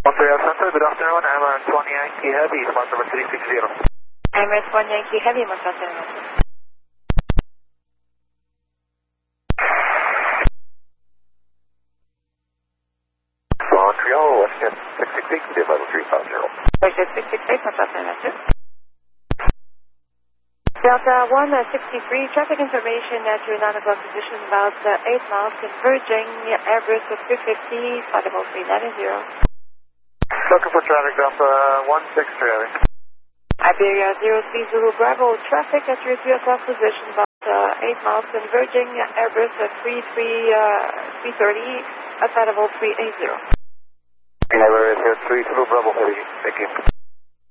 Montreal Center, good afternoon. Emirates 1 Yankee Heavy, flight number 360. Emirates 1 Yankee Heavy, Montreal Center. Montreal, Westjet 666, level 350. Westjet 668, Montreal Center. Delta 163, traffic information at your 9 o'clock position, about 8 miles, converging, Airbus 350, flight level 390. Looking for traffic, Delta 163. Iberia 03 Zulu Bravo, traffic at your 3 o'clock position, about 8 miles, converging, Airbus 330, flight level 380. Iberia 03 Zulu Bravo, heavy, thank you.